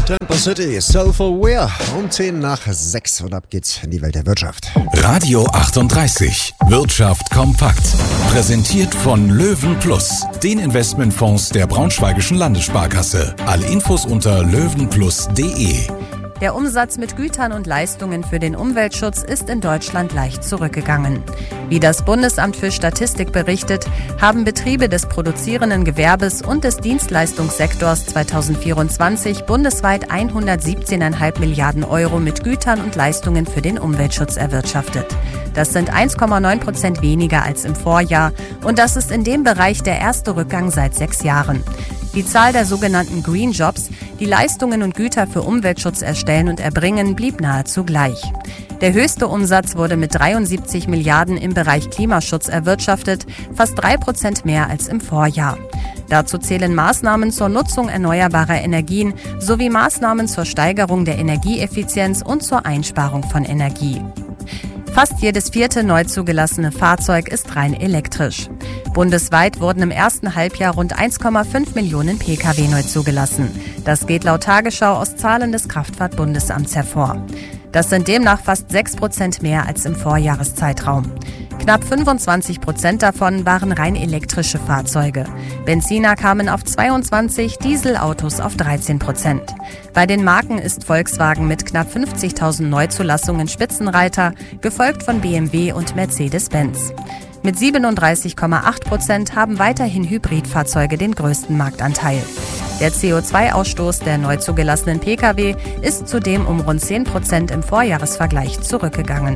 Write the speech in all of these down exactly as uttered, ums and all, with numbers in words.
Tempo City, Soulful Wear, um zehn nach sechs und ab geht's in die Welt der Wirtschaft. Radio achtunddreißig, Wirtschaft kompakt. Präsentiert von Löwen Plus, den Investmentfonds der Braunschweigischen Landessparkasse. Alle Infos unter löwenplus punkt de. Der Umsatz mit Gütern und Leistungen für den Umweltschutz ist in Deutschland leicht zurückgegangen. Wie das Bundesamt für Statistik berichtet, haben Betriebe des produzierenden Gewerbes und des Dienstleistungssektors zweitausendvierundzwanzig bundesweit hundertsiebzehn Komma fünf Milliarden Euro mit Gütern und Leistungen für den Umweltschutz erwirtschaftet. Das sind eins Komma neun Prozent weniger als im Vorjahr und das ist in dem Bereich der erste Rückgang seit sechs Jahren. Die Zahl der sogenannten Green Jobs, die Leistungen und Güter für Umweltschutz erstellen und erbringen, blieb nahezu gleich. Der höchste Umsatz wurde mit dreiundsiebzig Milliarden im Bereich Klimaschutz erwirtschaftet, fast drei Prozent mehr als im Vorjahr. Dazu zählen Maßnahmen zur Nutzung erneuerbarer Energien sowie Maßnahmen zur Steigerung der Energieeffizienz und zur Einsparung von Energie. Fast jedes vierte neu zugelassene Fahrzeug ist rein elektrisch. Bundesweit wurden im ersten Halbjahr rund eins Komma fünf Millionen Pkw neu zugelassen. Das geht laut Tagesschau aus Zahlen des Kraftfahrtbundesamts hervor. Das sind demnach fast sechs Prozent mehr als im Vorjahreszeitraum. Knapp fünfundzwanzig Prozent davon waren rein elektrische Fahrzeuge. Benziner kamen auf zweiundzwanzig, Dieselautos auf dreizehn Prozent. Bei den Marken ist Volkswagen mit knapp fünfzigtausend Neuzulassungen Spitzenreiter, gefolgt von B M W und Mercedes-Benz. Mit siebenunddreißig Komma acht Prozent haben weiterhin Hybridfahrzeuge den größten Marktanteil. Der C O zwei Ausstoß der neu zugelassenen Pkw ist zudem um rund zehn Prozent im Vorjahresvergleich zurückgegangen.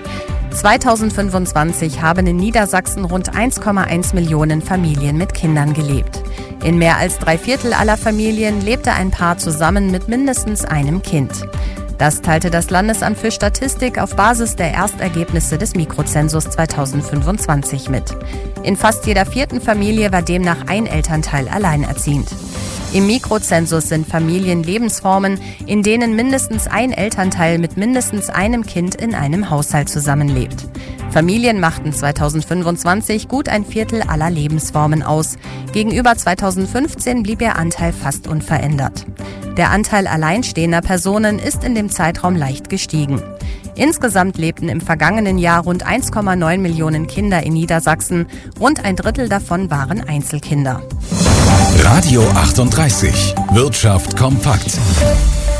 zweitausendfünfundzwanzig haben in Niedersachsen rund eins Komma eins Millionen Familien mit Kindern gelebt. In mehr als drei Viertel aller Familien lebte ein Paar zusammen mit mindestens einem Kind. Das teilte das Landesamt für Statistik auf Basis der Erstergebnisse des Mikrozensus zweitausendfünfundzwanzig mit. In fast jeder vierten Familie war demnach ein Elternteil alleinerziehend. Im Mikrozensus sind Familien Lebensformen, in denen mindestens ein Elternteil mit mindestens einem Kind in einem Haushalt zusammenlebt. Familien machten zweitausendfünfundzwanzig gut ein Viertel aller Lebensformen aus. Gegenüber zweitausendfünfzehn blieb ihr Anteil fast unverändert. Der Anteil alleinstehender Personen ist in dem Zeitraum leicht gestiegen. Insgesamt lebten im vergangenen Jahr rund eins Komma neun Millionen Kinder in Niedersachsen. Rund ein Drittel davon waren Einzelkinder. Radio achtunddreißig, Wirtschaft kompakt.